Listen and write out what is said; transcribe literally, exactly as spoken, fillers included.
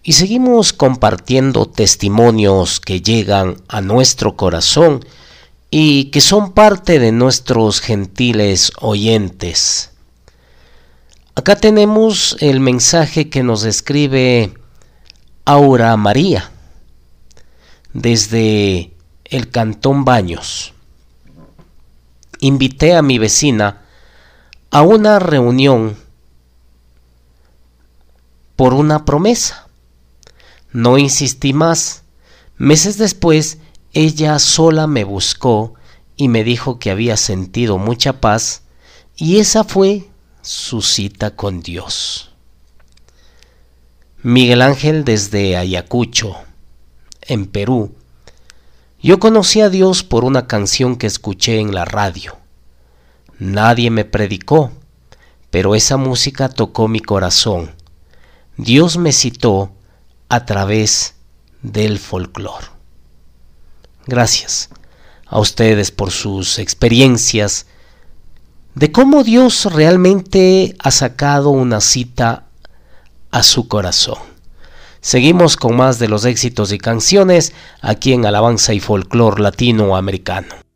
y seguimos compartiendo testimonios que llegan a nuestro corazón y que son parte de nuestros gentiles oyentes. Acá tenemos el mensaje que nos escribe Aura María desde el Cantón Baños. Invité a mi vecina a una reunión por una promesa. No insistí más. Meses después, ella sola me buscó y me dijo que había sentido mucha paz y esa fue su cita con Dios. Miguel Ángel desde Ayacucho, en Perú. Yo conocí a Dios por una canción que escuché en la radio. Nadie me predicó, pero esa música tocó mi corazón. Dios me citó a través del folclore. Gracias a ustedes por sus experiencias de cómo Dios realmente ha sacado una cita a su corazón. Seguimos con más de los éxitos y canciones aquí en Alabanza y Folclore Latinoamericano.